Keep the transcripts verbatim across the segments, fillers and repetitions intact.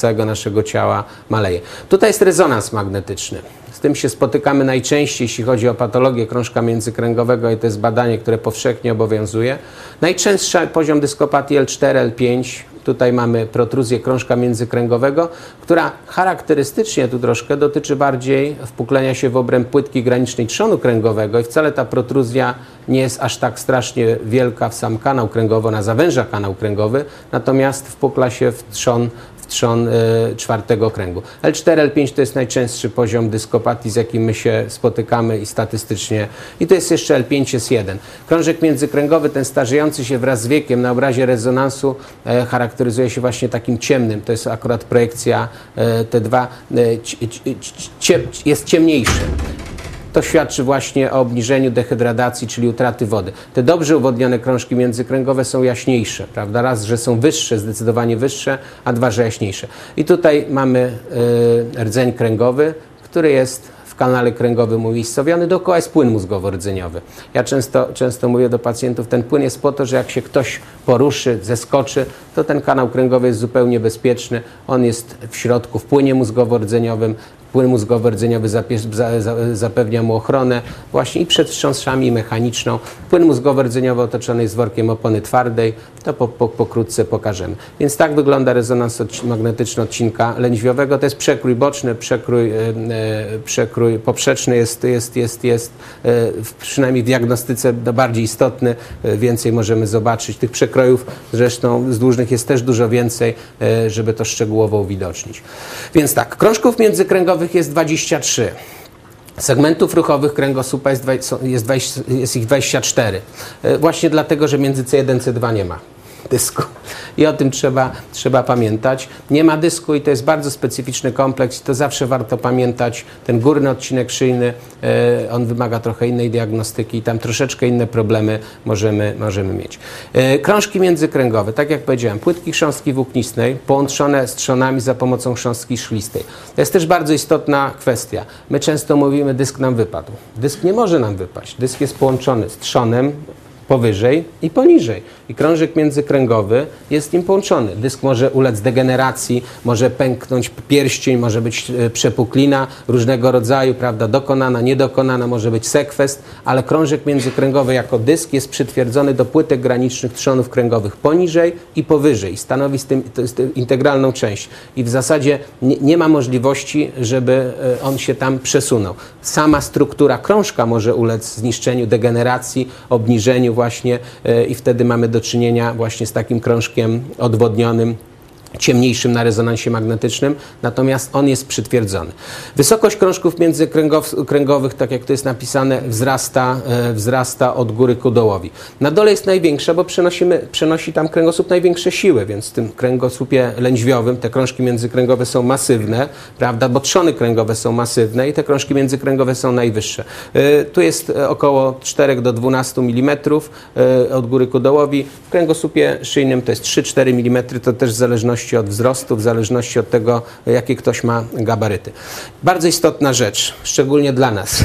całego naszego ciała maleje. Tutaj jest rezonans magnetyczny. Z tym się spotykamy najczęściej, jeśli chodzi o patologię krążka międzykręgowego i to jest badanie, które powszechnie obowiązuje. Najczęstszy poziom dyskopatii L cztery, L pięć. Tutaj mamy protruzję krążka międzykręgowego, która charakterystycznie tu troszkę dotyczy bardziej wpuklenia się w obręb płytki granicznej trzonu kręgowego i wcale ta protruzja nie jest aż tak strasznie wielka w sam kanał kręgowy, ona zawęża kanał kręgowy, natomiast wpukla się w trzon trzon y, czwartego kręgu. L cztery, L pięć to jest najczęstszy poziom dyskopatii, z jakim my się spotykamy i statystycznie. I to jest jeszcze L pięć jest jeden. Krążek międzykręgowy, ten starzejący się wraz z wiekiem na obrazie rezonansu e, charakteryzuje się właśnie takim ciemnym. To jest akurat projekcja e, T dwa. E, cie, jest ciemniejszy. To świadczy właśnie o obniżeniu dehydratacji, czyli utraty wody. Te dobrze uwodnione krążki międzykręgowe są jaśniejsze, prawda? Raz, że są wyższe, zdecydowanie wyższe, a dwa, że jaśniejsze. I tutaj mamy y, rdzeń kręgowy, który jest w kanale kręgowym umiejscowiony, dookoła jest płyn mózgowo-rdzeniowy. Ja często, często mówię do pacjentów, ten płyn jest po to, że jak się ktoś poruszy, zeskoczy, to ten kanał kręgowy jest zupełnie bezpieczny. On jest w środku, w płynie mózgowo-rdzeniowym. Płyn mózgowo-rdzeniowy zapewnia mu ochronę właśnie i przed wstrząsami mechaniczną. Płyn mózgowo-rdzeniowy otoczony jest workiem opony twardej. To po, po, pokrótce pokażemy. Więc tak wygląda rezonans odci- magnetyczny odcinka lędźwiowego. To jest przekrój boczny, przekrój, e, przekrój poprzeczny jest, jest, jest, jest e, przynajmniej w diagnostyce bardziej istotny. E, więcej możemy zobaczyć. Tych przekrojów zresztą wzdłużnych jest też dużo więcej, e, żeby to szczegółowo uwidocznić. Więc tak, krążków międzykręgowych jest dwadzieścia trzy. Segmentów ruchowych kręgosłupa jest, jest, dwadzieścia, jest ich dwadzieścia cztery. Właśnie dlatego, że między C jeden a C dwa nie ma dysku. I o tym trzeba, trzeba pamiętać. Nie ma dysku i to jest bardzo specyficzny kompleks i to zawsze warto pamiętać. Ten górny odcinek szyjny, e, on wymaga trochę innej diagnostyki i tam troszeczkę inne problemy możemy, możemy mieć. E, krążki międzykręgowe, tak jak powiedziałem, płytki chrząstki włóknistej połączone z trzonami za pomocą chrząstki szklistej. To jest też bardzo istotna kwestia. My często mówimy, dysk nam wypadł. Dysk nie może nam wypaść. Dysk jest połączony z trzonem powyżej i poniżej. I krążek międzykręgowy jest nim połączony. Dysk może ulec degeneracji, może pęknąć pierścień, może być przepuklina różnego rodzaju, prawda, dokonana, niedokonana, może być sekwest, ale krążek międzykręgowy jako dysk jest przytwierdzony do płytek granicznych trzonów kręgowych poniżej i powyżej. Stanowi z tym, to jest integralną część. I w zasadzie nie, nie ma możliwości, żeby on się tam przesunął. Sama struktura krążka może ulec zniszczeniu, degeneracji, obniżeniu właśnie yy, i wtedy mamy do czynienia właśnie z takim krążkiem odwodnionym, ciemniejszym na rezonansie magnetycznym, natomiast on jest przytwierdzony. Wysokość krążków międzykręgowych, tak jak to jest napisane, wzrasta, e, wzrasta od góry ku dołowi. Na dole jest największa, bo przenosimy, przenosi tam kręgosłup największe siły, więc w tym kręgosłupie lędźwiowym te krążki międzykręgowe są masywne, prawda, bo trzony kręgowe są masywne i te krążki międzykręgowe są najwyższe. E, tu jest około cztery do dwunastu milimetrów e, od góry ku dołowi. W kręgosłupie szyjnym to jest trzy do czterech milimetrów, to też w zależności od wzrostu, w zależności od tego, jakie ktoś ma gabaryty. Bardzo istotna rzecz, szczególnie dla nas,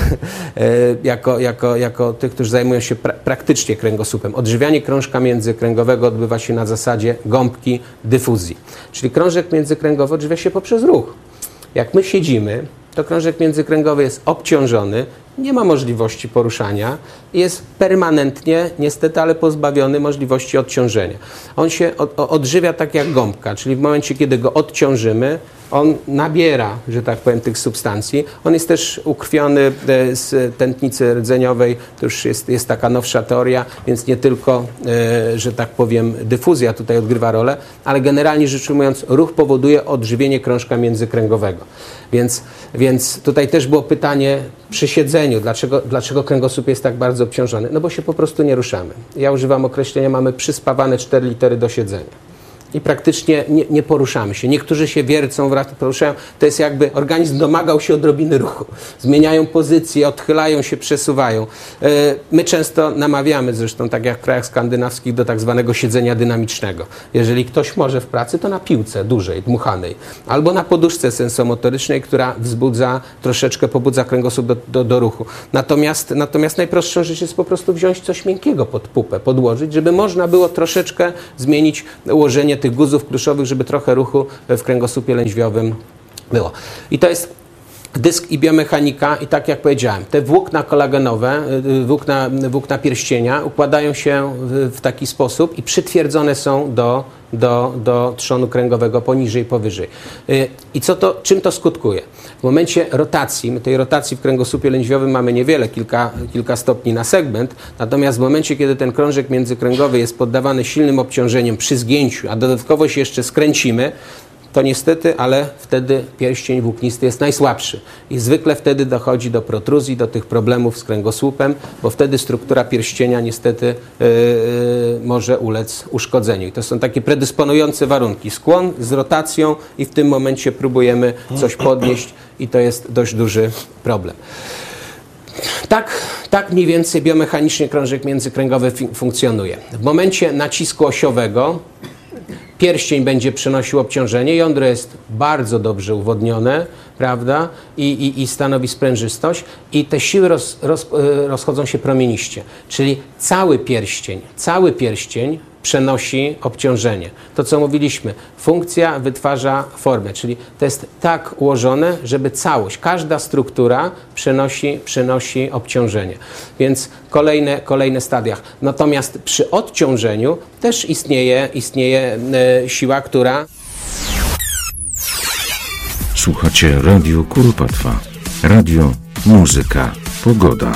jako, jako, jako tych, którzy zajmują się pra praktycznie kręgosłupem. Odżywianie krążka międzykręgowego odbywa się na zasadzie gąbki dyfuzji. Czyli krążek międzykręgowy odżywia się poprzez ruch. Jak my siedzimy, to krążek międzykręgowy jest obciążony, nie ma możliwości poruszania, jest permanentnie, niestety, ale pozbawiony możliwości odciążenia. On się od, odżywia tak jak gąbka, czyli w momencie, kiedy go odciążymy, on nabiera, że tak powiem, tych substancji. On jest też ukrwiony z tętnicy rdzeniowej, to już jest, jest taka nowsza teoria, więc nie tylko, e, że tak powiem, dyfuzja tutaj odgrywa rolę, ale generalnie rzecz ujmując, ruch powoduje odżywienie krążka międzykręgowego. Więc, więc tutaj też było pytanie przy siedzeniu, dlaczego, dlaczego kręgosłup jest tak bardzo obciążony? No bo się po prostu nie ruszamy. Ja używam określenia, mamy przyspawane cztery litery do siedzenia. I praktycznie nie, nie poruszamy się. Niektórzy się wiercą, poruszają. To jest jakby organizm domagał się odrobiny ruchu. Zmieniają pozycję, odchylają się, przesuwają. My często namawiamy zresztą, tak jak w krajach skandynawskich, do tak zwanego siedzenia dynamicznego. Jeżeli ktoś może w pracy, to na piłce dużej, dmuchanej. Albo na poduszce sensomotorycznej, która wzbudza, troszeczkę pobudza kręgosłup do, do, do ruchu. Natomiast, natomiast najprostszą rzecz jest po prostu wziąć coś miękkiego pod pupę, podłożyć, żeby można było troszeczkę zmienić ułożenie uszczelnienie tych guzów kluszowych, żeby trochę ruchu w kręgosłupie lędźwiowym było. I to jest dysk i biomechanika i tak jak powiedziałem, te włókna kolagenowe, włókna, włókna pierścienia układają się w, w taki sposób i przytwierdzone są do, do, do trzonu kręgowego poniżej i powyżej. I co to, czym to skutkuje? W momencie rotacji, my tej rotacji w kręgosłupie lędźwiowym mamy niewiele, kilka, kilka stopni na segment, natomiast w momencie, kiedy ten krążek międzykręgowy jest poddawany silnym obciążeniom przy zgięciu, a dodatkowo się jeszcze skręcimy, to niestety, ale wtedy pierścień włóknisty jest najsłabszy i zwykle wtedy dochodzi do protruzji, do tych problemów z kręgosłupem, bo wtedy struktura pierścienia niestety yy, może ulec uszkodzeniu. I to są takie predysponujące warunki. Skłon z rotacją i w tym momencie próbujemy coś podnieść i to jest dość duży problem. Tak, tak mniej więcej biomechanicznie krążek międzykręgowy funkcjonuje. W momencie nacisku osiowego pierścień będzie przenosił obciążenie, jądro jest bardzo dobrze uwodnione, prawda, i, i, i stanowi sprężystość i te siły roz, roz, rozchodzą się promieniście, czyli cały pierścień, cały pierścień przenosi obciążenie. To, co mówiliśmy, funkcja wytwarza formę, czyli to jest tak ułożone, żeby całość, każda struktura przenosi, przenosi obciążenie. Więc kolejne, kolejne stadia. Natomiast przy odciążeniu też istnieje, istnieje e, siła, która... Słuchacie Radio Kuropatwa. Radio, muzyka, pogoda.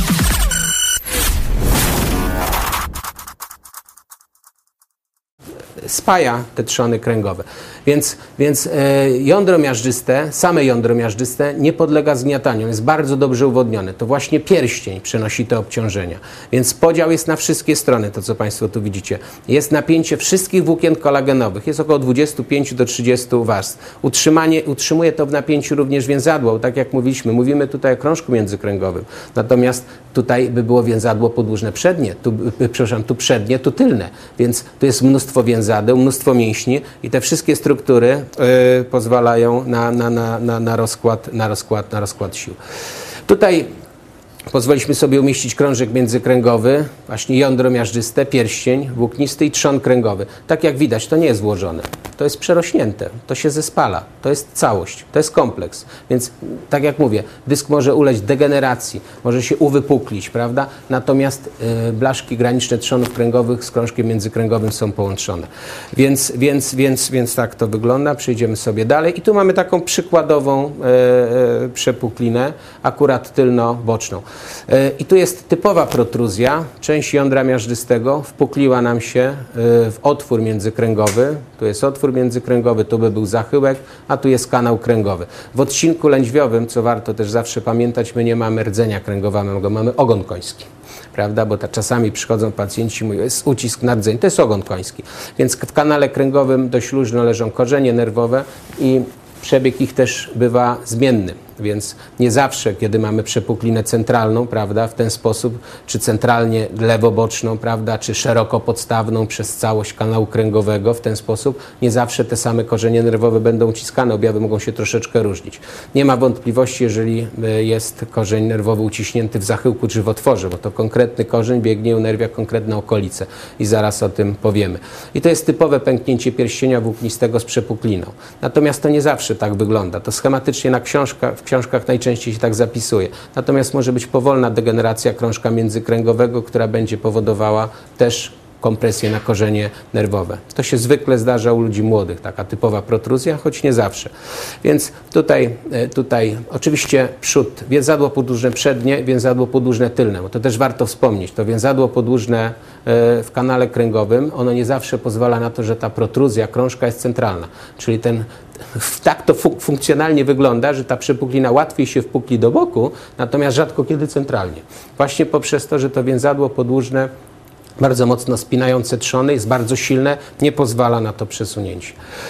spaja te trzony kręgowe. Więc, więc e, jądro miażdżyste, same jądro miażdżyste nie podlega zgniataniu, jest bardzo dobrze uwodnione. To właśnie pierścień przenosi te obciążenia. Więc podział jest na wszystkie strony, to co Państwo tu widzicie. Jest napięcie wszystkich włókien kolagenowych, jest około dwadzieścia pięć do trzydziestu warstw. Utrzymanie, utrzymuje to w napięciu również więzadło, tak jak mówiliśmy, mówimy tutaj o krążku międzykręgowym. Natomiast tutaj by było więzadło podłużne przednie, tu, przepraszam, tu przednie, tu tylne. Więc tu jest mnóstwo więzadeł, mnóstwo mięśni i te wszystkie struktury y, pozwalają na, na, na, na, na, rozkład, na, rozkład, na rozkład sił. Tutaj pozwoliliśmy sobie umieścić krążek międzykręgowy, właśnie jądro miażdżyste, pierścień włóknisty i trzon kręgowy. Tak jak widać, to nie jest złożone. To jest przerośnięte, to się zespala, to jest całość, to jest kompleks. Więc tak jak mówię, dysk może ulec degeneracji, może się uwypuklić, prawda? Natomiast y, blaszki graniczne trzonów kręgowych z krążkiem międzykręgowym są połączone. Więc, więc, więc, więc tak to wygląda. Przejdziemy sobie dalej. I tu mamy taką przykładową y, y, przepuklinę, akurat tylno-boczną. Y, I tu jest typowa protruzja. Część jądra miażdżystego wpukliła nam się y, w otwór międzykręgowy. Tu jest otwór międzykręgowy, tu by był zachyłek, a tu jest kanał kręgowy. W odcinku lędźwiowym, co warto też zawsze pamiętać, my nie mamy rdzenia kręgowego, mamy ogon koński, prawda, bo ta, czasami przychodzą pacjenci i mówią, jest ucisk na rdzeń, to jest ogon koński. Więc w kanale kręgowym dość luźno leżą korzenie nerwowe i przebieg ich też bywa zmienny. Więc nie zawsze, kiedy mamy przepuklinę centralną, prawda, w ten sposób, czy centralnie lewoboczną, prawda, czy szeroko podstawną przez całość kanału kręgowego, w ten sposób, nie zawsze te same korzenie nerwowe będą uciskane, objawy mogą się troszeczkę różnić. Nie ma wątpliwości, jeżeli jest korzeń nerwowy uciśnięty w zachyłku czy w otworze, bo to konkretny korzeń biegnie i unerwia konkretne okolice i zaraz o tym powiemy. I to jest typowe pęknięcie pierścienia włóknistego z przepukliną. Natomiast to nie zawsze tak wygląda. To schematycznie na książkach, w książkach najczęściej się tak zapisuje. Natomiast może być powolna degeneracja krążka międzykręgowego, która będzie powodowała też kompresję na korzenie nerwowe. To się zwykle zdarza u ludzi młodych, taka typowa protruzja, choć nie zawsze. Więc tutaj, tutaj oczywiście przód, więzadło podłużne przednie, więzadło podłużne tylne, bo to też warto wspomnieć. To więzadło podłużne w kanale kręgowym, ono nie zawsze pozwala na to, że ta protruzja krążka jest centralna. Czyli ten tak to fun- funkcjonalnie wygląda, że ta przepuklina łatwiej się wpukli do boku, natomiast rzadko kiedy centralnie. Właśnie poprzez to, że to więzadło podłużne bardzo mocno spinające trzony, jest bardzo silne, nie pozwala na to przesunięcie.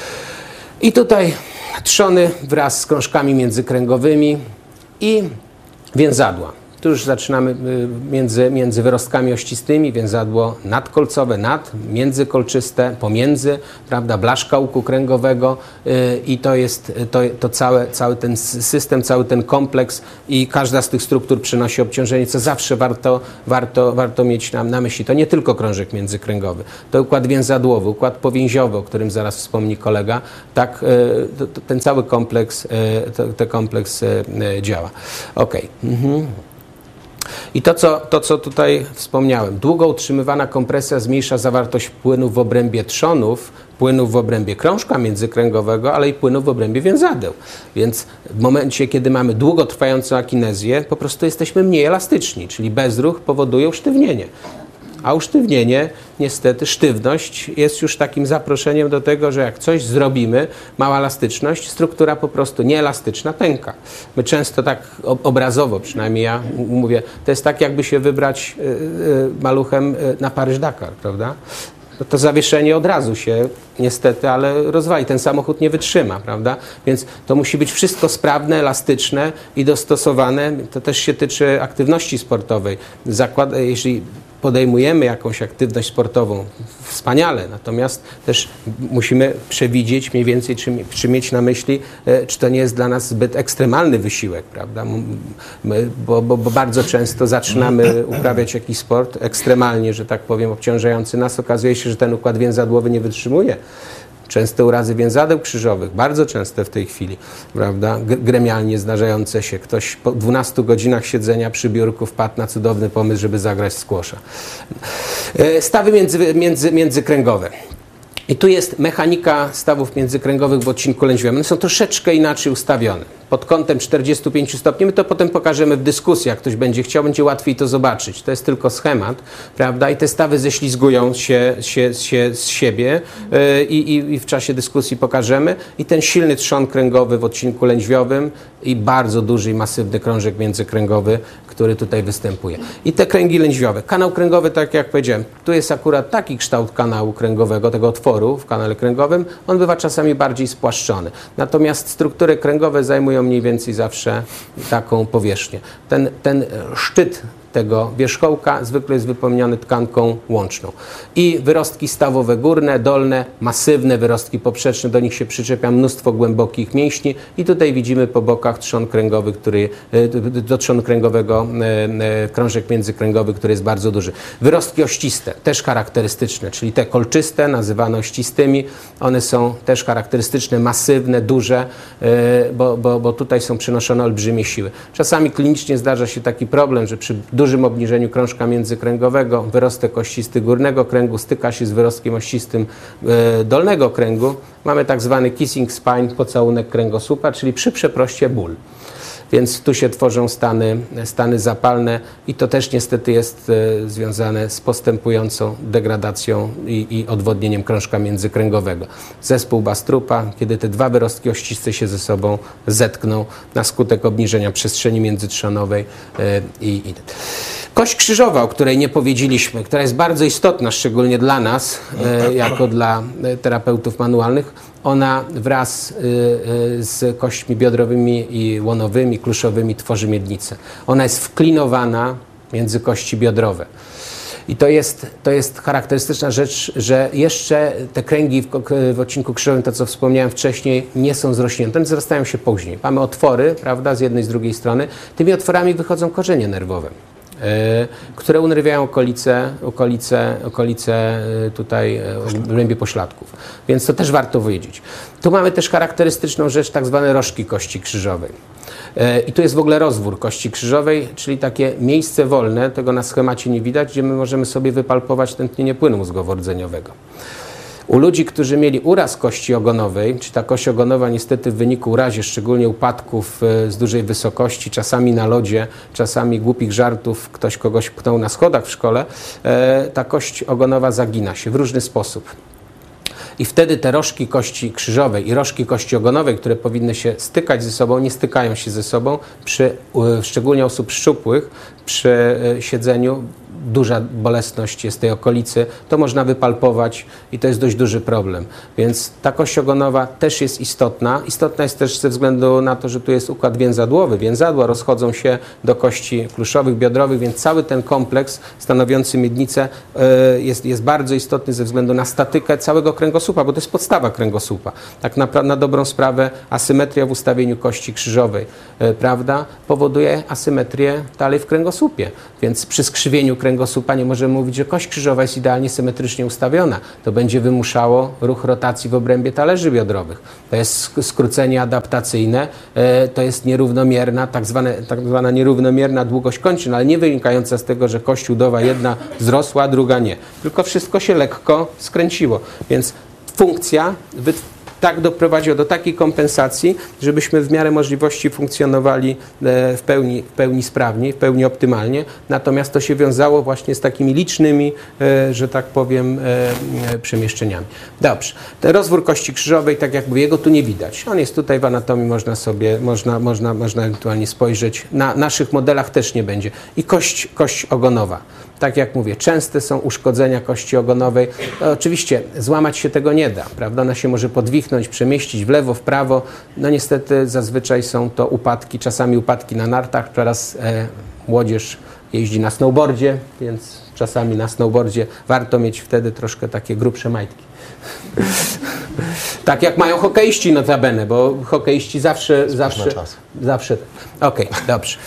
I tutaj trzony wraz z krążkami międzykręgowymi i więzadła. Tu już zaczynamy między, między wyrostkami ościstymi, więzadło nadkolcowe, nad, międzykolczyste, pomiędzy, prawda, blaszka łuku kręgowego i to jest to, to całe, cały ten system, cały ten kompleks i każda z tych struktur przynosi obciążenie, co zawsze warto, warto, warto mieć na, na myśli. To nie tylko krążek międzykręgowy, to układ więzadłowy, układ powięziowy, o którym zaraz wspomni kolega, tak to, to, ten cały kompleks, to, ten kompleks działa. Okej. Mhm. I to co, to, co tutaj wspomniałem, długo utrzymywana kompresja zmniejsza zawartość płynów w obrębie trzonów, płynów w obrębie krążka międzykręgowego, ale i płynów w obrębie więzadeł. Więc w momencie, kiedy mamy długotrwającą akinezję, po prostu jesteśmy mniej elastyczni, czyli bezruch powoduje usztywnienie. A usztywnienie, niestety, sztywność jest już takim zaproszeniem do tego, że jak coś zrobimy, mała elastyczność, struktura po prostu nieelastyczna pęka. My często tak obrazowo, przynajmniej ja mówię, to jest tak, jakby się wybrać maluchem na Paryż-Dakar, prawda? No to zawieszenie od razu się niestety, ale rozwali. Ten samochód nie wytrzyma, prawda? Więc to musi być wszystko sprawne, elastyczne i dostosowane. To też się tyczy aktywności sportowej. Zakład, jeśli podejmujemy jakąś aktywność sportową, wspaniale, natomiast też musimy przewidzieć mniej więcej, czy, czy mieć na myśli, czy to nie jest dla nas zbyt ekstremalny wysiłek, prawda? My, bo, bo, bo bardzo często zaczynamy uprawiać jakiś sport ekstremalnie, że tak powiem, obciążający nas. Okazuje się, że ten układ więzadłowy nie wytrzymuje. Częste urazy więzadeł krzyżowych, bardzo częste w tej chwili, prawda, gremialnie zdarzające się. Ktoś po dwunastu godzinach siedzenia przy biurku wpadł na cudowny pomysł, żeby zagrać w squasha. Stawy między, między, międzykręgowe. I tu jest mechanika stawów międzykręgowych w odcinku lędźwiowym. One są troszeczkę inaczej ustawione. Pod kątem czterdziestu pięciu stopni, my to potem pokażemy w dyskusji, jak ktoś będzie chciał, będzie łatwiej to zobaczyć. To jest tylko schemat, prawda? I te stawy ześlizgują się, się, się z siebie yy, i, i w czasie dyskusji pokażemy. I ten silny trzon kręgowy w odcinku lędźwiowym i bardzo duży i masywny krążek międzykręgowy, który tutaj występuje. I te kręgi lędźwiowe. Kanał kręgowy, tak jak powiedziałem, tu jest akurat taki kształt kanału kręgowego, tego otworu w kanale kręgowym, on bywa czasami bardziej spłaszczony. Natomiast struktury kręgowe zajmują mniej więcej zawsze taką powierzchnię. Ten, ten szczyt tego wierzchołka zwykle jest wypełniony tkanką łączną. I wyrostki stawowe górne, dolne, masywne wyrostki poprzeczne, do nich się przyczepia mnóstwo głębokich mięśni i tutaj widzimy po bokach trzon kręgowy, który, do trzonu kręgowego krążek międzykręgowy, który jest bardzo duży. Wyrostki ościste, też charakterystyczne, czyli te kolczyste, nazywane ościstymi, one są też charakterystyczne, masywne, duże, bo, bo, bo tutaj są przenoszone olbrzymie siły. Czasami klinicznie zdarza się taki problem, że przy dużym obniżeniu krążka międzykręgowego wyrostek ościsty górnego kręgu styka się z wyrostkiem ościstym e, dolnego kręgu. Mamy tak zwany kissing spine, pocałunek kręgosłupa, czyli przy przeproście ból. Więc tu się tworzą stany, stany zapalne i to też niestety jest e, związane z postępującą degradacją i, i odwodnieniem krążka międzykręgowego. Zespół Bastrupa, kiedy te dwa wyrostki ościste się ze sobą zetkną na skutek obniżenia przestrzeni międzytrzonowej e, i, i kość krzyżowa, o której nie powiedzieliśmy, która jest bardzo istotna, szczególnie dla nas, e, jako dla terapeutów manualnych, ona wraz y, y, z kośćmi biodrowymi i łonowymi, kluszowymi tworzy miednicę. Ona jest wklinowana między kości biodrowe. I to jest, to jest charakterystyczna rzecz, że jeszcze te kręgi w, w odcinku krzyżowym, to co wspomniałem wcześniej, nie są zrośnięte, one wzrastają się później. Mamy otwory, prawda, z jednej i z drugiej strony. Tymi otworami wychodzą korzenie nerwowe, które unerwiają okolice, okolice, okolice tutaj w głębi pośladków. Więc to też warto wiedzieć. Tu mamy też charakterystyczną rzecz, tak zwane rożki kości krzyżowej. I tu jest w ogóle rozwór kości krzyżowej, czyli takie miejsce wolne, tego na schemacie nie widać, gdzie my możemy sobie wypalpować tętnienie płynu mózgowo-rdzeniowego. U ludzi, którzy mieli uraz kości ogonowej, czy ta kość ogonowa niestety w wyniku urazie, szczególnie upadków z dużej wysokości, czasami na lodzie, czasami głupich żartów, ktoś kogoś pchnął na schodach w szkole, ta kość ogonowa zagina się w różny sposób. I wtedy te rożki kości krzyżowej i rożki kości ogonowej, które powinny się stykać ze sobą, nie stykają się ze sobą, przy, szczególnie osób szczupłych, przy siedzeniu duża bolesność jest tej okolicy, to można wypalpować i to jest dość duży problem. Więc ta kość ogonowa też jest istotna. Istotna jest też ze względu na to, że tu jest układ więzadłowy. Więzadła rozchodzą się do kości kluszowych, biodrowych, więc cały ten kompleks stanowiący miednicę jest, jest bardzo istotny ze względu na statykę całego kręgosłupa, bo to jest podstawa kręgosłupa. Tak na, na dobrą sprawę asymetria w ustawieniu kości krzyżowej, prawda, powoduje asymetrię dalej w kręgosłupie. Więc przy skrzywieniu kręgosłupa nie możemy mówić, że kość krzyżowa jest idealnie symetrycznie ustawiona. To będzie wymuszało ruch rotacji w obrębie talerzy biodrowych. To jest skrócenie adaptacyjne, to jest nierównomierna, tak, zwane, tak zwana nierównomierna długość kończyn, ale nie wynikająca z tego, że kość udowa jedna wzrosła, a druga nie. Tylko wszystko się lekko skręciło. Więc funkcja tak doprowadziła do takiej kompensacji, żebyśmy w miarę możliwości funkcjonowali w pełni, w pełni sprawnie, w pełni optymalnie. Natomiast to się wiązało właśnie z takimi licznymi, że tak powiem, przemieszczeniami. Dobrze. Ten rozwór kości krzyżowej, tak jak mówię, jego tu nie widać. On jest tutaj w anatomii, można sobie, można, można, można ewentualnie spojrzeć. Na naszych modelach też nie będzie. I kość, kość ogonowa. Tak jak mówię, częste są uszkodzenia kości ogonowej. No, oczywiście złamać się tego nie da, prawda? Ona się może podwichnąć, przemieścić w lewo, w prawo. No niestety zazwyczaj są to upadki, czasami upadki na nartach. Teraz e, młodzież jeździ na snowboardzie, więc czasami na snowboardzie warto mieć wtedy troszkę takie grubsze majtki. Tak jak mają hokeiści notabene, bo hokeiści zawsze... zawsze, zawsze Okej, okay, dobrze.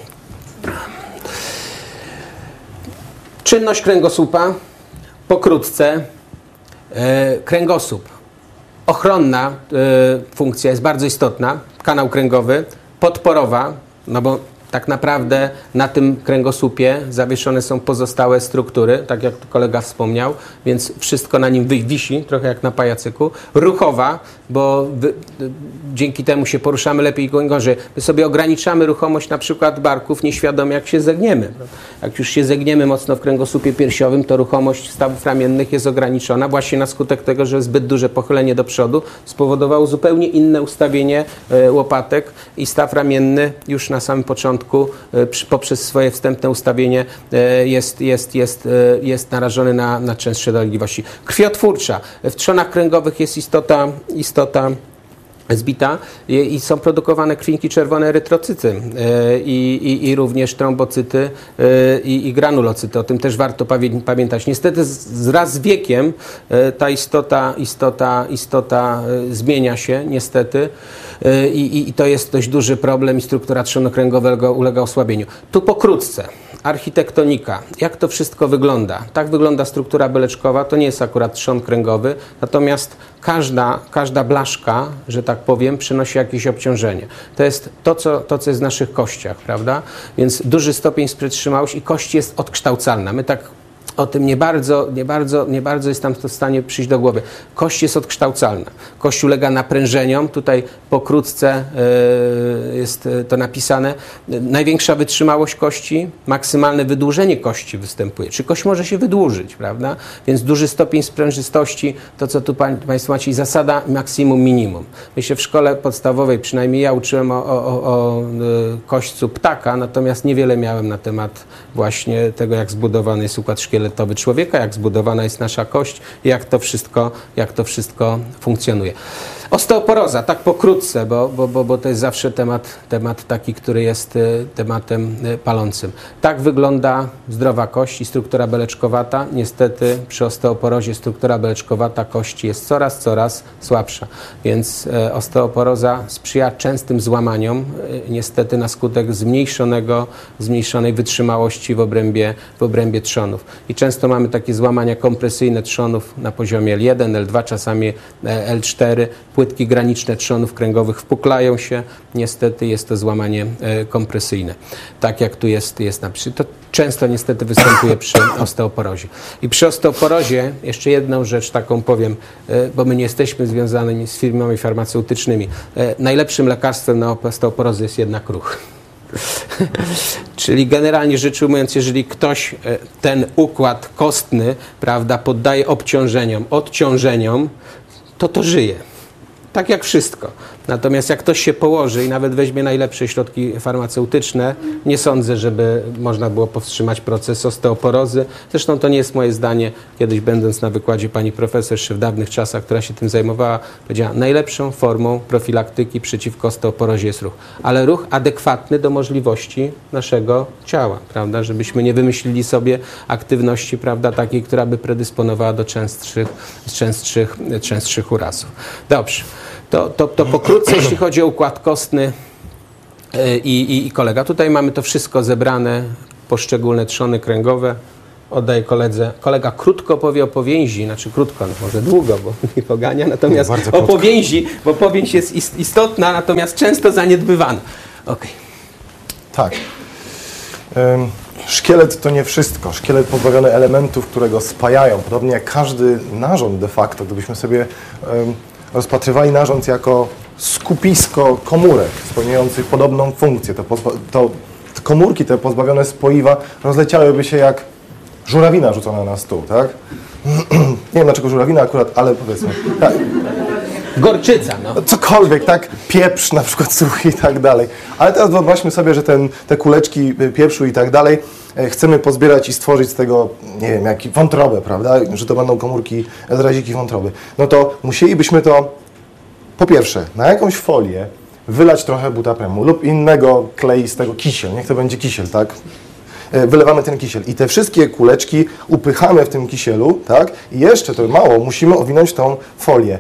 Czynność kręgosłupa, pokrótce, e, kręgosłup, ochronna e, funkcja jest bardzo istotna, kanał kręgowy, podporowa, no bo tak naprawdę na tym kręgosłupie zawieszone są pozostałe struktury, tak jak kolega wspomniał, więc wszystko na nim wisi, trochę jak na pajacyku. Ruchowa, bo wy, dzięki temu się poruszamy lepiej i gorzej. My sobie ograniczamy ruchomość na przykład barków nieświadomie, jak się zegniemy. Jak już się zegniemy mocno w kręgosłupie piersiowym, to ruchomość stawów ramiennych jest ograniczona właśnie na skutek tego, że zbyt duże pochylenie do przodu spowodowało zupełnie inne ustawienie e, łopatek i staw ramienny już na samym początku poprzez swoje wstępne ustawienie jest, jest, jest, jest narażony na, na częstsze dolegliwości. Krwiotwórcza. W trzonach kręgowych jest istota, istota zbita i, i są produkowane krwinki czerwone, erytrocyty i, i, i również trombocyty i, i granulocyty. O tym też warto pamiętać. Niestety z, wraz z wiekiem ta istota, istota, istota zmienia się niestety i, i, i to jest dość duży problem i struktura trzonu kręgowego ulega osłabieniu. Tu pokrótce. Architektonika. Jak to wszystko wygląda? Tak wygląda struktura beleczkowa. To nie jest akurat trzon kręgowy, natomiast każda, każda blaszka, że tak powiem, przynosi jakieś obciążenie. To jest to co, to, co jest w naszych kościach, prawda? Więc duży stopień wytrzymałości i kość jest odkształcalna. My tak o tym nie bardzo, nie bardzo, nie bardzo jest nam to w stanie przyjść do głowy. Kość jest odkształcalna. Kość ulega naprężeniom. Tutaj pokrótce yy, jest to napisane. Największa wytrzymałość kości, maksymalne wydłużenie kości występuje. Czy kość może się wydłużyć, prawda? Więc duży stopień sprężystości, to co tu pań, Państwo macie, zasada maksimum, minimum. My się w szkole podstawowej, przynajmniej ja uczyłem o, o, o, o kośćcu ptaka, natomiast niewiele miałem na temat właśnie tego, jak zbudowany jest układ szkieletowy człowieka, jak zbudowana jest nasza kość, jak to wszystko, jak to wszystko funkcjonuje. Osteoporoza, tak pokrótce, bo, bo, bo, bo to jest zawsze temat, temat taki, który jest tematem palącym. Tak wygląda zdrowa kość i struktura beleczkowata. Niestety przy osteoporozie struktura beleczkowata kości jest coraz, coraz słabsza. Więc osteoporoza sprzyja częstym złamaniom, niestety na skutek zmniejszonego, zmniejszonej wytrzymałości w obrębie, w obrębie trzonów. I często mamy takie złamania kompresyjne trzonów na poziomie L jeden, L dwa, czasami L cztery. Płytki graniczne trzonów kręgowych wpuklają się. Niestety jest to złamanie kompresyjne. Tak jak tu jest, jest napisane. To często niestety występuje przy osteoporozie. I przy osteoporozie jeszcze jedną rzecz taką powiem, bo my nie jesteśmy związani z firmami farmaceutycznymi. Najlepszym lekarstwem na osteoporozę jest jednak ruch. Czyli generalnie rzecz ujmując, jeżeli ktoś ten układ kostny, prawda, poddaje obciążeniom, odciążeniom, to to żyje. Tak jak wszystko. Natomiast jak ktoś się położy i nawet weźmie najlepsze środki farmaceutyczne, nie sądzę, żeby można było powstrzymać proces osteoporozy. Zresztą to nie jest moje zdanie. Kiedyś będąc na wykładzie pani profesor jeszcze w dawnych czasach, która się tym zajmowała, powiedziała, najlepszą formą profilaktyki przeciwko osteoporozie jest ruch. Ale ruch adekwatny do możliwości naszego ciała, prawda? Żebyśmy nie wymyślili sobie aktywności, prawda, takiej, która by predysponowała do częstszych, częstszych, częstszych urazów. Dobrze. To, to, to pokrótce, jeśli chodzi o układ kostny i, i, i kolega. Tutaj mamy to wszystko zebrane, poszczególne trzony kręgowe. Oddaję koledze. Kolega krótko powie o powięzi, znaczy krótko, no może długo, bo nie pogania, natomiast Bardzo o krótko. powięzi, bo powięź jest istotna, natomiast często zaniedbywana. Okay. Tak. Ym, szkielet to nie wszystko. Szkielet pozbawiony elementów, które go spajają. Podobnie jak każdy narząd de facto, gdybyśmy sobie ym, rozpatrywali narząd jako skupisko komórek spełniających podobną funkcję. To, pozba- to komórki te pozbawione spoiwa rozleciałyby się jak żurawina rzucona na stół, tak? Nie wiem dlaczego żurawina akurat, ale powiedzmy. Tak. Gorczyca, no. Cokolwiek, tak? Pieprz na przykład suchy i tak dalej. Ale teraz wyobraźmy sobie, że ten, te kuleczki pieprzu i tak dalej e, chcemy pozbierać i stworzyć z tego, nie wiem, jak wątrobę, prawda? Że to będą komórki, zraziki wątroby. No to musielibyśmy to, po pierwsze, na jakąś folię wylać trochę butapremu lub innego kleistego kisiel. Niech to będzie kisiel, tak? E, Wylewamy ten kisiel i te wszystkie kuleczki upychamy w tym kisielu, tak? I jeszcze to mało, musimy owinąć tą folię.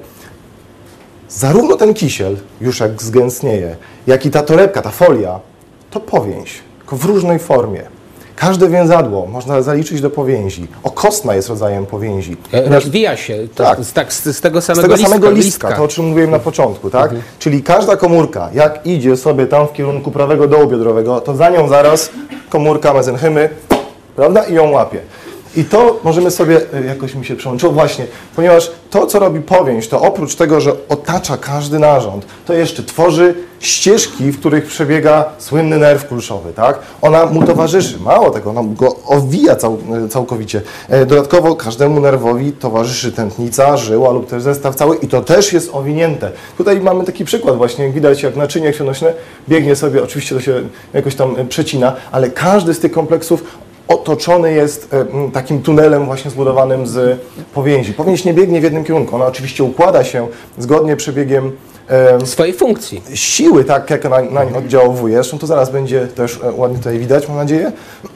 Zarówno ten kisiel, już jak zgęstnieje, jak i ta torebka, ta folia, to powięź, tylko w różnej formie. Każde więzadło można zaliczyć do powięzi. Okostna jest rodzajem powięzi. Rozwija się to, Tak. z, tak, z, z tego Z samego tego listka. samego listka, to o czym mówiłem na początku, tak? Mhm. Czyli każda komórka, jak idzie sobie tam w kierunku prawego dołu biodrowego, to za nią zaraz komórka mezenchymy, prawda? I ją łapie. I to możemy sobie, jakoś mi się przełączyło właśnie, ponieważ to, co robi powięź, to oprócz tego, że otacza każdy narząd, to jeszcze tworzy ścieżki, w których przebiega słynny nerw kulszowy, tak? Ona mu towarzyszy, mało tego, ona go owija cał, całkowicie. Dodatkowo każdemu nerwowi towarzyszy tętnica, żyła lub też zestaw cały i to też jest owinięte. Tutaj mamy taki przykład właśnie, jak widać, jak naczynie krwionośne biegnie sobie, oczywiście to się jakoś tam przecina, ale każdy z tych kompleksów otoczony jest e, takim tunelem właśnie zbudowanym z powięzi. Powięź nie biegnie w jednym kierunku, ona oczywiście układa się zgodnie przebiegiem e, swojej funkcji. siły, tak jak na, na nie oddziałuje. Zresztą to zaraz będzie też e, ładnie tutaj widać, mam nadzieję,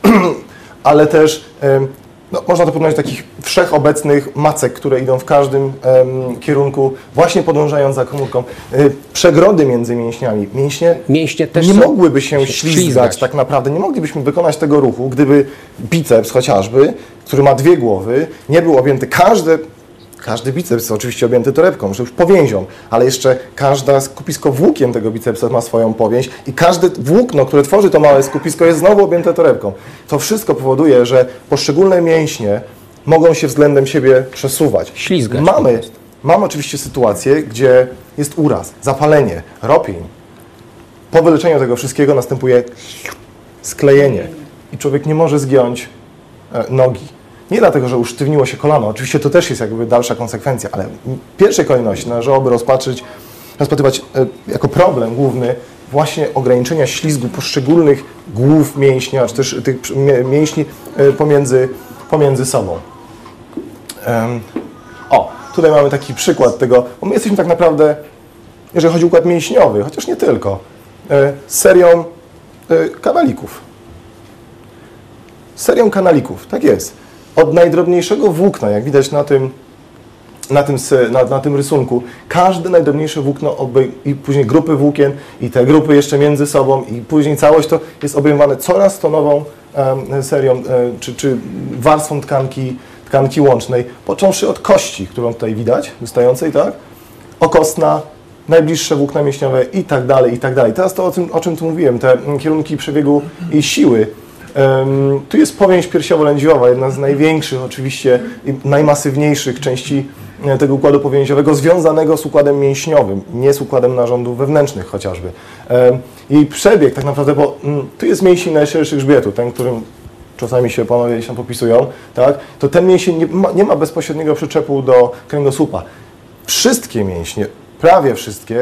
ale też e, no, można to porównać do takich wszechobecnych macek, które idą w każdym em, kierunku, właśnie podążając za komórką. Y, przegrody między mięśniami. Mięśnie, Mięśnie też nie są- mogłyby się się ślizgać, ślizgać. tak naprawdę. Nie moglibyśmy wykonać tego ruchu, gdyby biceps chociażby, który ma dwie głowy, nie był objęty każde Każdy biceps oczywiście objęty torebką, że już powięzią, ale jeszcze każde skupisko włókien tego bicepsa ma swoją powięź i każde włókno, które tworzy to małe skupisko, jest znowu objęte torebką. To wszystko powoduje, że poszczególne mięśnie mogą się względem siebie przesuwać. Ślizgać po Mamy, prostu. mamy oczywiście sytuację, gdzie jest uraz, zapalenie, ropień. Po wyleczeniu tego wszystkiego następuje sklejenie i człowiek nie może zgiąć e, nogi. Nie dlatego, że usztywniło się kolano, oczywiście to też jest jakby dalsza konsekwencja, ale w pierwszej kolejności należałoby rozpatrzyć, rozpatrywać e, jako problem główny właśnie ograniczenia ślizgu poszczególnych głów mięśnia, czy też tych mie- mięśni e, pomiędzy, pomiędzy sobą. Em, o, tutaj mamy taki przykład tego, bo my jesteśmy tak naprawdę, jeżeli chodzi o układ mięśniowy, chociaż nie tylko, e, serią e, kanalików. Serią kanalików, tak jest. Od najdrobniejszego włókna, jak widać na tym, na tym, s- na, na tym rysunku, każde najdrobniejsze włókno obej- i później grupy włókien i te grupy jeszcze między sobą i później całość to jest obejmowane coraz to nową em, serią e, czy, czy warstwą tkanki, tkanki łącznej, począwszy od kości, którą tutaj widać, wystającej, tak? Okostna, najbliższe włókna mięśniowe i tak dalej, i tak dalej. Teraz to o tym, o czym tu mówiłem, te mm, kierunki przebiegu i siły. Um, tu jest powięź piersiowo-lędźwiowa, jedna z największych oczywiście i najmasywniejszych części e, tego układu powięziowego, związanego z układem mięśniowym, nie z układem narządów wewnętrznych chociażby. Um, jej przebieg tak naprawdę, bo um, tu jest mięsień najszerszy grzbietu, ten, którym czasami się panowie się popisują, tak? To ten mięsień nie ma, nie ma bezpośredniego przyczepu do kręgosłupa. Wszystkie mięśnie, prawie wszystkie,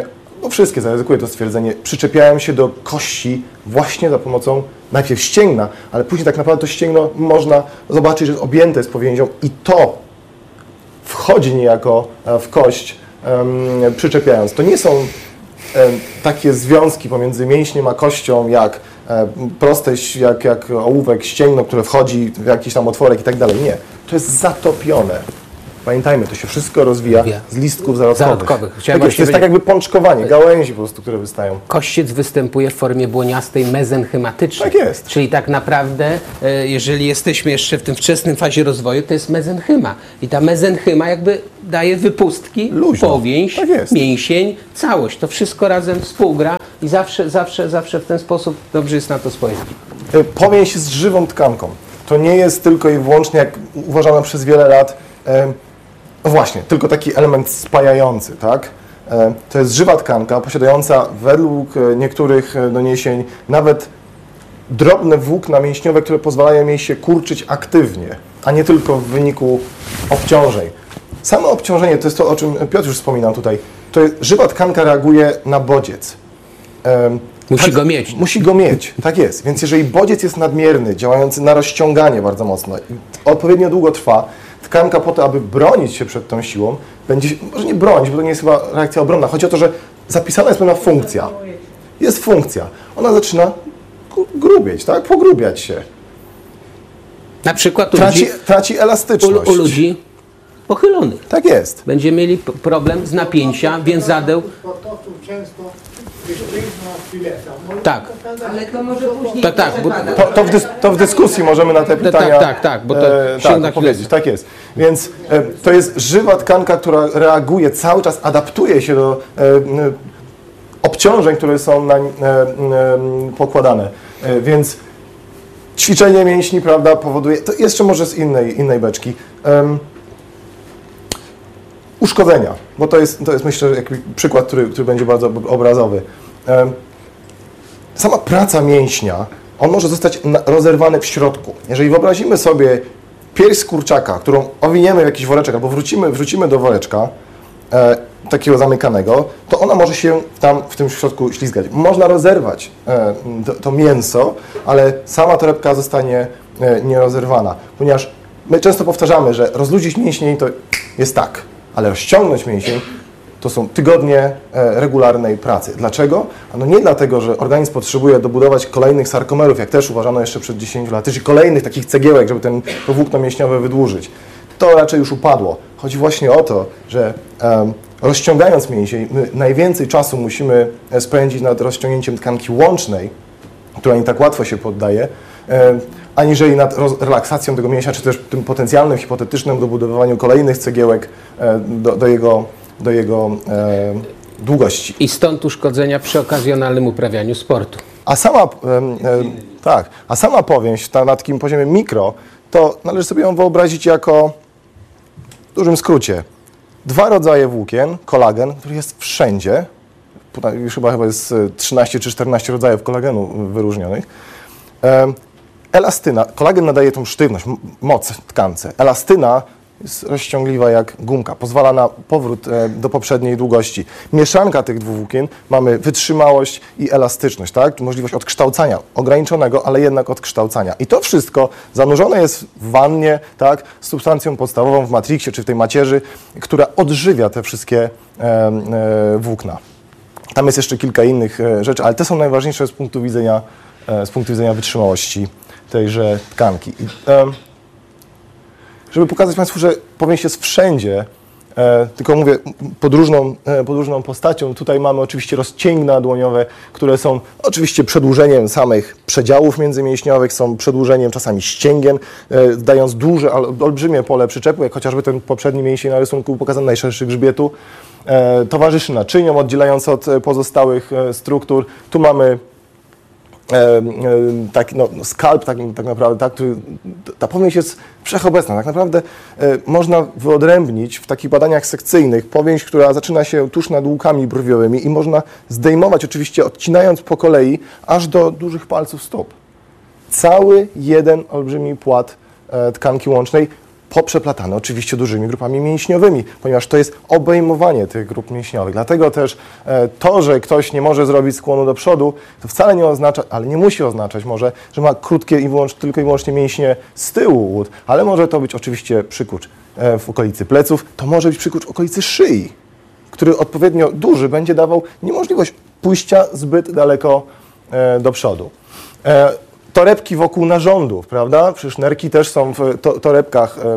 bo wszystkie, zaryzykuję to stwierdzenie, przyczepiają się do kości właśnie za pomocą najpierw ścięgna, ale później tak naprawdę to ścięgno można zobaczyć, że jest objęte jest powięzią i to wchodzi niejako w kość, um, przyczepiając. To nie są um, takie związki pomiędzy mięśniem a kością, jak um, proste, jak, jak ołówek, ścięgno, które wchodzi w jakiś tam otworek i tak dalej. Nie, to jest zatopione. Pamiętajmy, to się wszystko rozwija z listków zarodkowych. Zarodkowych. Tak jest, to jest powiedzieć... tak jakby pączkowanie, gałęzi po prostu, które wystają. Kościec występuje w formie błoniastej mezenchymatycznej. Tak jest. Czyli tak naprawdę, jeżeli jesteśmy jeszcze w tym wczesnym fazie rozwoju, to jest mezenchyma. I ta mezenchyma jakby daje wypustki, Luźno. powięź, Tak jest. mięsień, całość. To wszystko razem współgra i zawsze, zawsze, zawsze w ten sposób dobrze jest na to spojrzeć. Powięź jest żywą tkanką. To nie jest tylko i wyłącznie, jak uważano przez wiele lat, no właśnie, tylko taki element spajający, tak? To jest żywa tkanka posiadająca według niektórych doniesień nawet drobne włókna mięśniowe, które pozwalają jej się kurczyć aktywnie, a nie tylko w wyniku obciążeń. Samo obciążenie, to jest to, o czym Piotr już wspominał tutaj, to jest, żywa tkanka reaguje na bodziec. Musi tak, go mieć. Musi go mieć, tak jest. Więc jeżeli bodziec jest nadmierny, działający na rozciąganie bardzo mocno i odpowiednio długo trwa, tkanka po to, aby bronić się przed tą siłą, będzie, może nie bronić, bo to nie jest chyba reakcja obronna. Chodzi o to, że zapisana jest pewna funkcja. Jest funkcja. Ona zaczyna grubieć, tak? Pogrubiać się. Na przykład u Traci, ludzi, traci elastyczność. u, u ludzi pochylonych. Tak jest. Będziemy mieli p- problem z napięcia więzadeł. Sportowców często wyszczyzna sztyleta. Tak. Ale to może później Tak, tak, bo- przepada. To, to, w dys, to w dyskusji możemy na te pytania tak, tak, bo to e, sięga tak, powiedzieć. Tak jest. Więc e, to jest żywa tkanka, która reaguje, cały czas adaptuje się do e, e, obciążeń, które są na, e, e, pokładane. E, więc ćwiczenie mięśni, prawda, powoduje, to jeszcze może z innej, innej beczki. Um, uszkodzenia, bo to jest, to jest myślę, jakiś przykład, który, który będzie bardzo obrazowy. Um, sama praca mięśnia, on może zostać na, rozerwany w środku. Jeżeli wyobrazimy sobie pierś z kurczaka, którą owiniemy w jakiś woreczek, albo wrócimy, wrzucimy do woreczka, e, takiego zamykanego, to ona może się tam w tym środku ślizgać. Można rozerwać e, to, to mięso, ale sama torebka zostanie e, nierozerwana, ponieważ my często powtarzamy, że rozluźnić mięsień to jest tak, ale rozciągnąć mięsień to są tygodnie e, regularnej pracy. Dlaczego? Ano nie dlatego, że organizm potrzebuje dobudować kolejnych sarkomerów, jak też uważano jeszcze przed dziesięciu laty, czy kolejnych takich cegiełek, żeby ten, to włókno mięśniowe wydłużyć. To raczej już upadło. Chodzi właśnie o to, że e, rozciągając mięsień, my najwięcej czasu musimy spędzić nad rozciągnięciem tkanki łącznej, która nie tak łatwo się poddaje, e, aniżeli nad roz, relaksacją tego mięśnia, czy też tym potencjalnym, hipotetycznym dobudowywaniu kolejnych cegiełek e, do, do jego, do jego e, długości. I stąd uszkodzenia przy okazjonalnym uprawianiu sportu. A sama, e, e, tak, a sama powięź ta, na takim poziomie mikro, to należy sobie ją wyobrazić jako, w dużym skrócie, dwa rodzaje włókien, kolagen, który jest wszędzie, już chyba, chyba jest trzynaście czy czternaście rodzajów kolagenu wyróżnionych. Elastyna, kolagen nadaje tą sztywność, moc tkance. Elastyna jest rozciągliwa jak gumka, pozwala na powrót do poprzedniej długości. Mieszanka tych dwóch włókien, mamy wytrzymałość i elastyczność, tak? Możliwość odkształcania, ograniczonego, ale jednak odkształcania. I to wszystko zanurzone jest w wannie, tak? Z substancją podstawową w matriksie, czy w tej macierzy, która odżywia te wszystkie e, e, włókna. Tam jest jeszcze kilka innych e, rzeczy, ale te są najważniejsze z punktu widzenia, e, z punktu widzenia wytrzymałości tejże tkanki. I, e, żeby pokazać Państwu, że powięź jest wszędzie, e, tylko mówię podróżną, e, podróżną postacią. Tutaj mamy oczywiście rozcięgna dłoniowe, które są oczywiście przedłużeniem samych przedziałów międzymięśniowych, są przedłużeniem czasami ścięgien, e, dając duże, olbrzymie pole przyczepu, jak chociażby ten poprzedni mięsień na rysunku pokazany, najszerszy grzbietu. E, towarzyszy naczyniom, oddzielając od pozostałych e, struktur. Tu mamy E, e, taki no, skalp tak, tak naprawdę, tak, który, ta powięź jest wszechobecna. Tak naprawdę e, można wyodrębnić w takich badaniach sekcyjnych powięź, która zaczyna się tuż nad łukami brwiowymi i można zdejmować oczywiście, odcinając po kolei, aż do dużych palców stóp. Cały jeden olbrzymi płat e, tkanki łącznej poprzeplatane oczywiście dużymi grupami mięśniowymi, ponieważ to jest obejmowanie tych grup mięśniowych. Dlatego też e, to, że ktoś nie może zrobić skłonu do przodu, to wcale nie oznacza, ale nie musi oznaczać może, że ma krótkie i wyłącznie, tylko i wyłącznie mięśnie z tyłu łód, ale może to być oczywiście przykurcz e, w okolicy pleców, to może być przykurcz w okolicy szyi, który odpowiednio duży będzie dawał niemożliwość pójścia zbyt daleko e, do przodu. E, Torebki wokół narządów, prawda? Przecież nerki też są w to, torebkach e,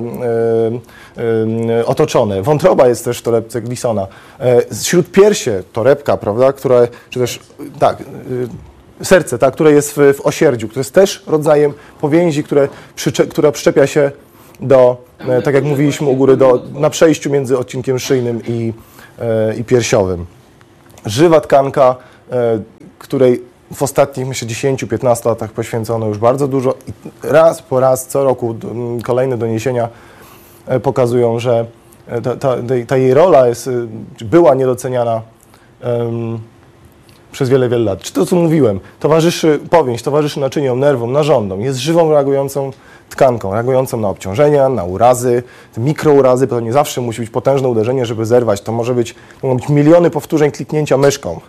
e, e, otoczone. Wątroba jest też w torebce Glisona. E, śródpiersie, torebka, prawda? Która, czy też, tak, e, serce, tak, które jest w, w osierdziu, które jest też rodzajem powięzi, które przycze, która przyczepia się do, e, tak jak mówiliśmy u góry, do, na przejściu między odcinkiem szyjnym i, e, i piersiowym. Żywa tkanka, e, której w ostatnich, myślę, dziesięciu piętnastu latach poświęcono już bardzo dużo i raz po raz, co roku kolejne doniesienia pokazują, że ta, ta, ta jej rola jest, była niedoceniana um, przez wiele, wiele lat. Czy to, co mówiłem, towarzyszy powięź, towarzyszy naczyniom, nerwom, narządom, jest żywą, reagującą tkanką, reagującą na obciążenia, na urazy, mikrourazy, to nie zawsze musi być potężne uderzenie, żeby zerwać, to może być, mogą być miliony powtórzeń kliknięcia myszką,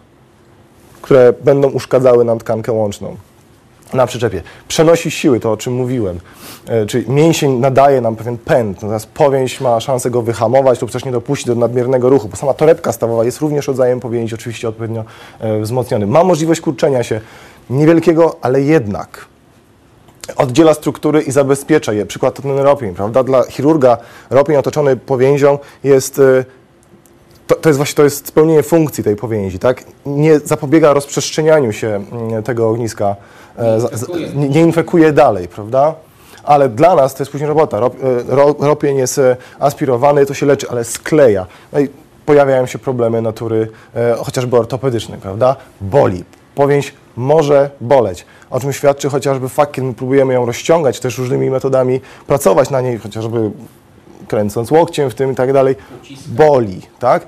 które będą uszkadzały nam tkankę łączną na przyczepie. Przenosi siły, to o czym mówiłem, e, czyli mięsień nadaje nam pewien pęd, natomiast powięź ma szansę go wyhamować lub też nie dopuścić do nadmiernego ruchu, bo sama torebka stawowa jest również rodzajem powięzi, oczywiście odpowiednio e, wzmocnionym. Ma możliwość kurczenia się niewielkiego, ale jednak oddziela struktury i zabezpiecza je. Przykład to ten ropień, prawda? Dla chirurga ropień otoczony powięzią jest... E, To, to jest właśnie to jest spełnienie funkcji tej powięzi, tak? Nie zapobiega rozprzestrzenianiu się tego ogniska, nie infekuje, e, nie, nie infekuje dalej, prawda? Ale dla nas to jest później robota. Rop, ro, ropień jest aspirowany, to się leczy, ale skleja. No i pojawiają się problemy natury e, chociażby ortopedycznej, prawda? Boli. Powięź może boleć, o czym świadczy chociażby fakt, kiedy my próbujemy ją rozciągać, też różnymi metodami pracować na niej, chociażby kręcąc łokciem w tym i tak dalej, boli, tak?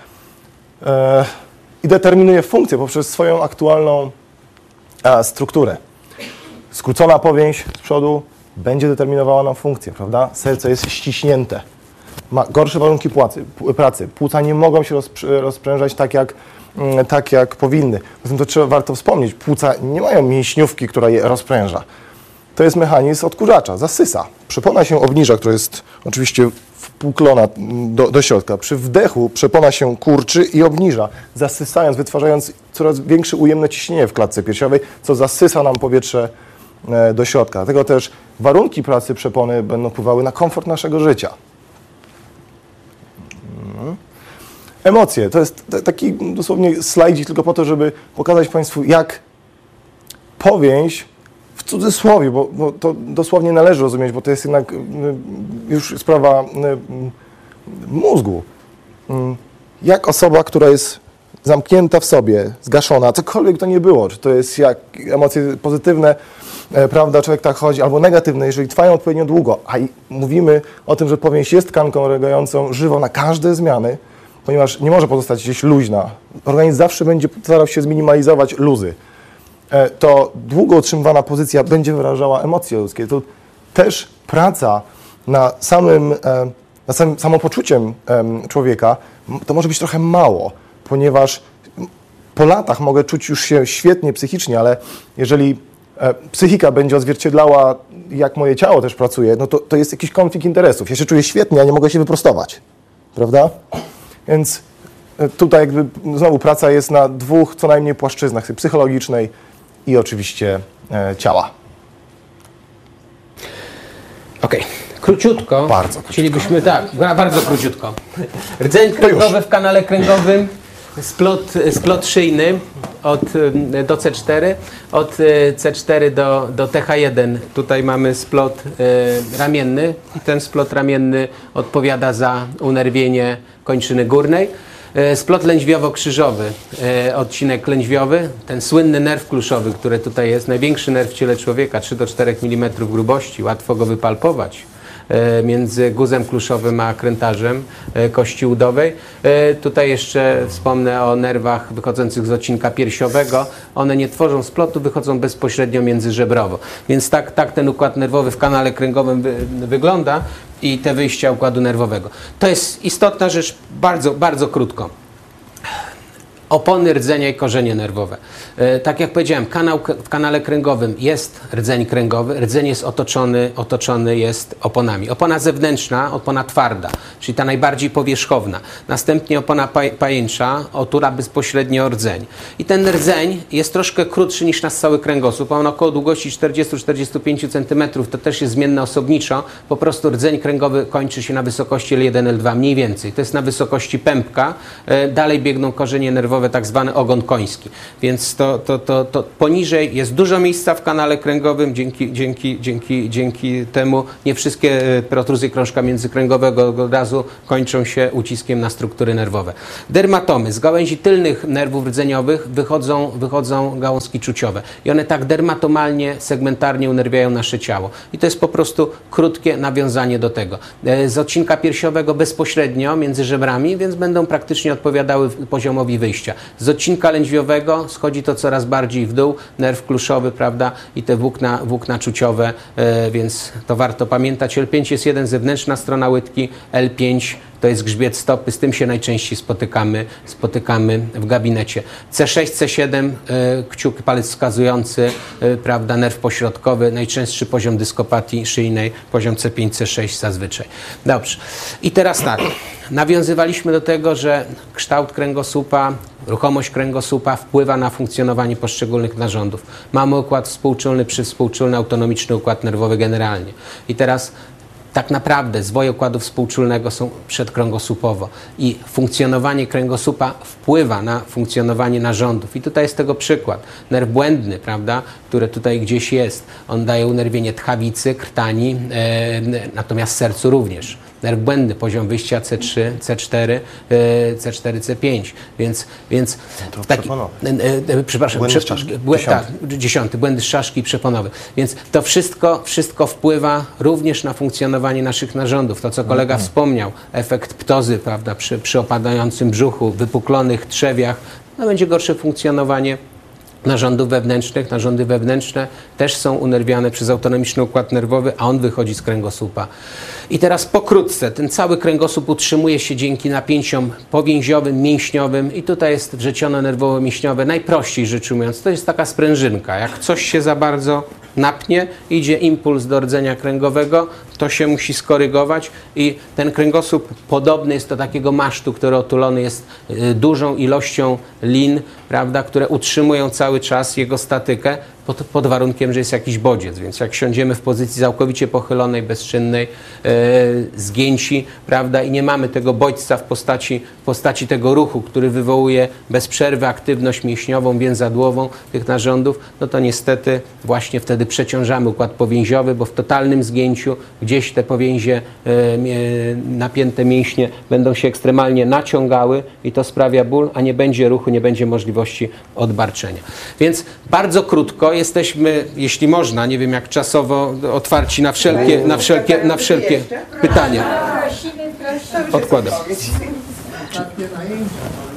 E, I determinuje funkcję poprzez swoją aktualną a, strukturę. Skrócona powięź z przodu będzie determinowała nam funkcję, prawda? Serce jest ściśnięte, ma gorsze warunki płacy, pracy, płuca nie mogą się rozpr- rozprężać tak jak, mm, tak jak powinny. Poza tym to trzeba, warto wspomnieć, płuca nie mają mięśniówki, która je rozpręża. To jest mechanizm odkurzacza, zasysa. Przepona się obniża, która jest oczywiście wpłuklona do, do środka. Przy wdechu przepona się kurczy i obniża, zasysając, wytwarzając coraz większe ujemne ciśnienie w klatce piersiowej, co zasysa nam powietrze do środka. Dlatego też warunki pracy przepony będą wpływały na komfort naszego życia. Emocje. To jest taki dosłownie slajdzik tylko po to, żeby pokazać Państwu, jak powięź w cudzysłowie, bo, bo to dosłownie należy rozumieć, bo to jest jednak już sprawa mózgu. Jak osoba, która jest zamknięta w sobie, zgaszona, cokolwiek to nie było, czy to jest jak emocje pozytywne, prawda, człowiek tak chodzi, albo negatywne, jeżeli trwają odpowiednio długo, a i mówimy o tym, że powięź jest tkanką reagującą żywo na każde zmiany, ponieważ nie może pozostać gdzieś luźna. Organizm zawsze będzie starał się zminimalizować luzy. To długo utrzymywana pozycja będzie wyrażała emocje ludzkie. To też praca na samym, na samym samopoczuciem człowieka to może być trochę mało, ponieważ po latach mogę czuć już się świetnie psychicznie, ale jeżeli psychika będzie odzwierciedlała, jak moje ciało też pracuje, no to, to jest jakiś konflikt interesów. Ja się czuję świetnie, a nie mogę się wyprostować. Prawda? Więc tutaj jakby znowu praca jest na dwóch co najmniej płaszczyznach, psychologicznej i oczywiście e, ciała. Okej, okay. Króciutko. Bardzo króciutko. Chcielibyśmy, tak, bardzo króciutko. Rdzeń kręgowy w kanale kręgowym, splot, splot szyjny od, do C cztery, od C cztery do, do T H jeden. Tutaj mamy splot y, ramienny i ten splot ramienny odpowiada za unerwienie kończyny górnej. Splot lędźwiowo-krzyżowy, odcinek lędźwiowy, ten słynny nerw kluszowy, który tutaj jest, największy nerw w ciele człowieka, trzy do czterech milimetrów grubości, łatwo go wypalpować. e, między guzem kluszowym a krętarzem e, kości udowej. E, tutaj jeszcze wspomnę o nerwach wychodzących z odcinka piersiowego. One nie tworzą splotu, wychodzą bezpośrednio międzyżebrowo. Więc tak, tak ten układ nerwowy w kanale kręgowym wy, wygląda i te wyjścia układu nerwowego. To jest istotna rzecz, bardzo, bardzo krótko. Opony, rdzenia i korzenie nerwowe. E, tak jak powiedziałem, kanał, w kanale kręgowym jest rdzeń kręgowy, rdzeń jest otoczony, otoczony jest oponami. Opona zewnętrzna, opona twarda, czyli ta najbardziej powierzchowna. Następnie opona paj, pajęcza, otula bezpośrednio rdzeń. I ten rdzeń jest troszkę krótszy niż nasz cały kręgosłup. On około długości czterdzieści do czterdziestu pięciu centymetrów, to też jest zmienne osobniczo. Po prostu rdzeń kręgowy kończy się na wysokości L jeden L dwa, mniej więcej. To jest na wysokości pępka. E, dalej biegną korzenie nerwowe, tak zwany ogon koński. Więc to, to, to, to poniżej jest dużo miejsca w kanale kręgowym, dzięki, dzięki, dzięki, dzięki temu nie wszystkie protruzje krążka międzykręgowego od razu kończą się uciskiem na struktury nerwowe. Dermatomy. Z gałęzi tylnych nerwów rdzeniowych wychodzą, wychodzą gałązki czuciowe i one tak dermatomalnie, segmentarnie unerwiają nasze ciało. I to jest po prostu krótkie nawiązanie do tego. Z odcinka piersiowego bezpośrednio między żebrami, więc będą praktycznie odpowiadały poziomowi wyjścia. Z odcinka lędźwiowego schodzi to coraz bardziej w dół, nerw kluszowy, prawda, i te włókna, włókna czuciowe, e, więc to warto pamiętać. L pięć jest jeden, zewnętrzna strona łydki, L pięć to jest grzbiet stopy, z tym się najczęściej spotykamy, spotykamy w gabinecie. C sześć, C siedem, e, kciuk, palec wskazujący, e, prawda, nerw pośrodkowy, najczęstszy poziom dyskopatii szyjnej, poziom C pięć, C sześć zazwyczaj. Dobrze. I teraz tak, nawiązywaliśmy do tego, że kształt kręgosłupa, ruchomość kręgosłupa wpływa na funkcjonowanie poszczególnych narządów. Mamy układ współczulny, przywspółczulny, autonomiczny układ nerwowy generalnie. I teraz tak naprawdę zwoje układu współczulnego są przedkręgosłupowo i funkcjonowanie kręgosłupa wpływa na funkcjonowanie narządów. I tutaj jest tego przykład. Nerw błędny, prawda, który tutaj gdzieś jest, on daje unerwienie tchawicy, krtani, e, natomiast sercu również. Nerw błędny, poziom wyjścia C trzy, C cztery, C cztery, C pięć, więc, więc taki, e, e, przepraszam, błędy prze, czaszki. błę, Dziesiąty. tak, dziesiąty, błędy czaszki przeponowe. Więc to wszystko, wszystko wpływa również na funkcjonowanie naszych narządów. To, co kolega mm-hmm. wspomniał, efekt ptozy, prawda, przy, przy opadającym brzuchu, wypuklonych trzewiach, no będzie gorsze funkcjonowanie narządów wewnętrznych. Narządy wewnętrzne też są unerwiane przez autonomiczny układ nerwowy, a on wychodzi z kręgosłupa. I teraz pokrótce, ten cały kręgosłup utrzymuje się dzięki napięciom powięziowym, mięśniowym i tutaj jest wrzeciono nerwowo-mięśniowe. Najprościej rzecz ujmując, to jest taka sprężynka. Jak coś się za bardzo napnie, idzie impuls do rdzenia kręgowego, to się musi skorygować i ten kręgosłup podobny jest do takiego masztu, który otulony jest y, dużą ilością lin, prawda, które utrzymują cały czas jego statykę pod, pod warunkiem, że jest jakiś bodziec. Więc jak siądziemy w pozycji całkowicie pochylonej, bezczynnej, yy, zgięci, prawda, i nie mamy tego bodźca w postaci, w postaci tego ruchu, który wywołuje bez przerwy aktywność mięśniową, więzadłową tych narządów, no to niestety właśnie wtedy przeciążamy układ powięziowy, bo w totalnym zgięciu gdzieś te powięzie, yy, napięte mięśnie będą się ekstremalnie naciągały i to sprawia ból, a nie będzie ruchu, nie będzie możliwości odbarczenia. Więc bardzo krótko jesteśmy, jeśli można, nie wiem jak czasowo, otwarci na wszelkie, na wszelkie, na wszelkie pytania. Odkładam. Takie najęcia.